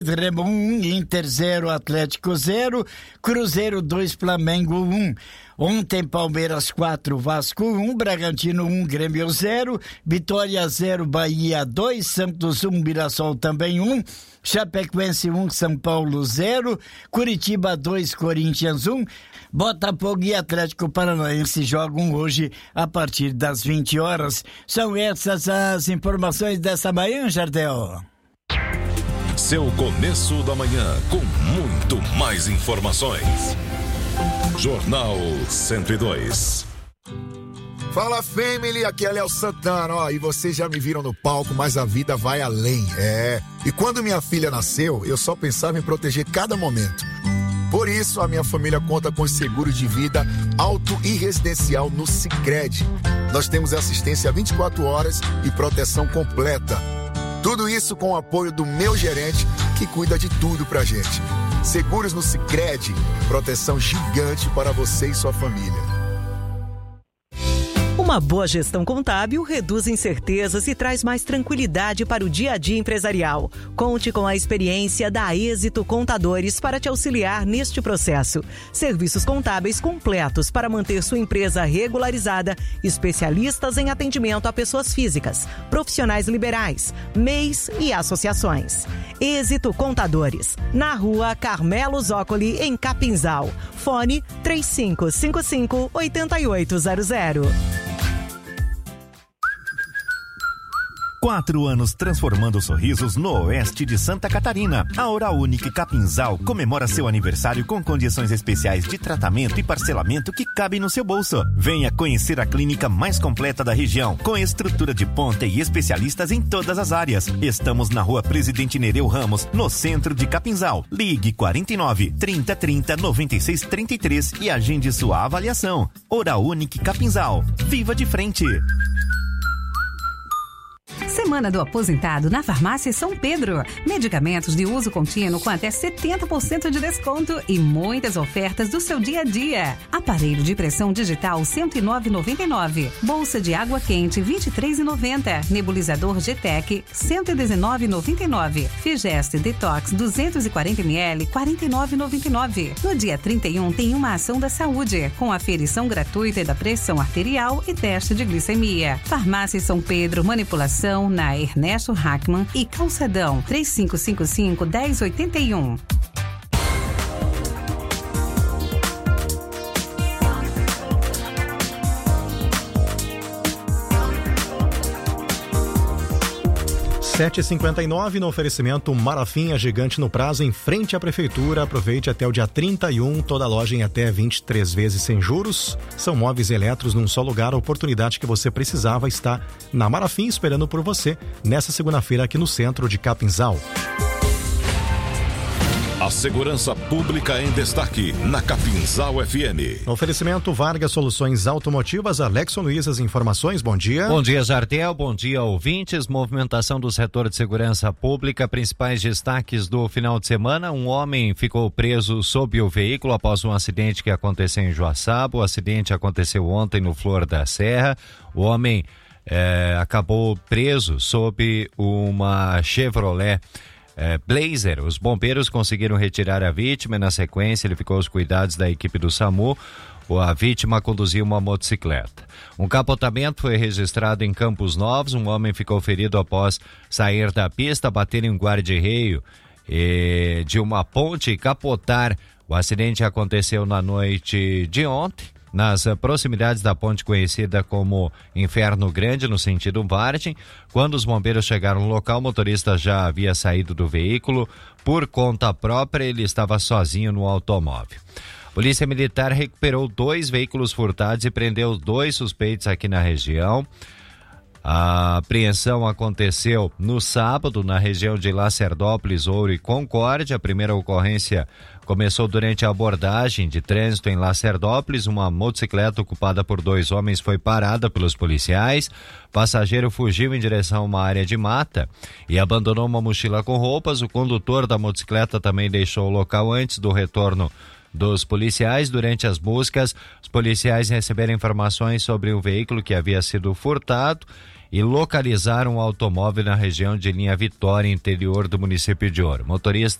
Remo 1, Inter 0, Atlético 0, Cruzeiro 2, Flamengo 1. Ontem, Palmeiras 4, Vasco 1, Bragantino 1, Grêmio 0, Vitória 0, Bahia 2, Santos 1, Mirassol também 1, Chapecoense 1, São Paulo 0, Curitiba 2, Corinthians 1, Botafogo e Atlético Paranaense jogam hoje a partir das 20 horas. São essas as informações dessa manhã, Jardel. Seu começo da manhã com muito mais informações. Jornal 102. Fala, family, aqui é Léo Santana, e vocês já me viram no palco, mas a vida vai além, E quando minha filha nasceu, eu só pensava em proteger cada momento. Por isso, a minha família conta com seguro de vida auto e residencial no Sicredi. Nós temos assistência 24 horas e proteção completa. Tudo isso com o apoio do meu gerente, que cuida de tudo pra gente. Seguros no Sicredi, proteção gigante para você e sua família. Uma boa gestão contábil reduz incertezas e traz mais tranquilidade para o dia a dia empresarial. Conte com a experiência da Êxito Contadores para te auxiliar neste processo. Serviços contábeis completos para manter sua empresa regularizada, especialistas em atendimento a pessoas físicas, profissionais liberais, MEIs e associações. Êxito Contadores, na Rua Carmelo Zócoli, em Capinzal. Fone 3555-8800. 4 anos transformando sorrisos no oeste de Santa Catarina. A Oral Unique Capinzal comemora seu aniversário com condições especiais de tratamento e parcelamento que cabem no seu bolso. Venha conhecer a clínica mais completa da região, com estrutura de ponta e especialistas em todas as áreas. Estamos na Rua Presidente Nereu Ramos, no centro de Capinzal. Ligue 49 3030 9633 e agende sua avaliação. Oral Unique Capinzal. Viva de frente! Semana do Aposentado na Farmácia São Pedro. Medicamentos de uso contínuo com até 70% de desconto e muitas ofertas do seu dia a dia. Aparelho de pressão digital R$ 109,99. Bolsa de água quente R$ 23,90. Nebulizador GTEC R$ 119,99. Figeste Detox 240 ml R$ 49,99. No dia 31 tem uma ação da saúde com aferição gratuita da pressão arterial e teste de glicemia. Farmácia São Pedro, manipulação na Ernesto Hackman e Calçadão 3555-1081. (7h59) no oferecimento Marafinha Gigante no Prazo, em frente à Prefeitura. Aproveite até o dia 31, toda loja em até 23 vezes sem juros. São móveis eletros num só lugar. A oportunidade que você precisava está na Marafim, esperando por você nessa segunda-feira aqui no centro de Capinzal. A segurança pública em destaque na Capinzal FM. Oferecimento Vargas Soluções Automotivas, Alexson Luiz, as informações, bom dia. Bom dia, Jardel, bom dia, ouvintes. Movimentação do setor de segurança pública, principais destaques do final de semana. Um homem ficou preso sob o veículo após um acidente que aconteceu em Joaçaba. O acidente aconteceu ontem no Flor da Serra. O homem acabou preso sob uma Chevrolet Blazer. Os bombeiros conseguiram retirar a vítima e, na sequência, ele ficou aos cuidados da equipe do SAMU. A vítima conduzia uma motocicleta. Um capotamento foi registrado em Campos Novos. Um homem ficou ferido após sair da pista, bater em um guarda-reio de uma ponte e capotar. O acidente aconteceu na noite de ontem, nas proximidades da ponte conhecida como Inferno Grande, no sentido Vargem. Quando os bombeiros chegaram no local, o motorista já havia saído do veículo. Por conta própria, ele estava sozinho no automóvel. Polícia Militar recuperou 2 veículos furtados e prendeu 2 suspeitos aqui na região. A apreensão aconteceu no sábado na região de Lacerdópolis, Ouro e Concórdia. A primeira ocorrência começou durante a abordagem de trânsito em Lacerdópolis. Uma motocicleta ocupada por 2 homens foi parada pelos policiais. O passageiro fugiu em direção a uma área de mata e abandonou uma mochila com roupas. O condutor da motocicleta também deixou o local antes do retorno dos policiais. Durante as buscas, os policiais receberam informações sobre um veículo que havia sido furtado e localizaram um automóvel na região de Linha Vitória, interior do município de Ouro. O motorista